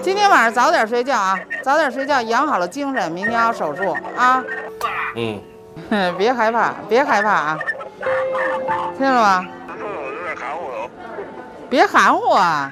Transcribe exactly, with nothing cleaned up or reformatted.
今天晚上早点睡觉啊，早点睡觉，养好了精神，明天要手术啊。 嗯， 别害怕，别害怕啊，听着了吗？别含糊啊。